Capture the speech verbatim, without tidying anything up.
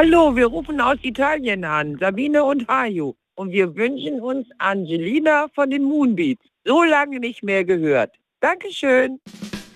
Hallo, wir rufen aus Italien an, Sabine und Haju. Und wir wünschen uns Angelina von den Moonbeats. So lange nicht mehr gehört. Dankeschön.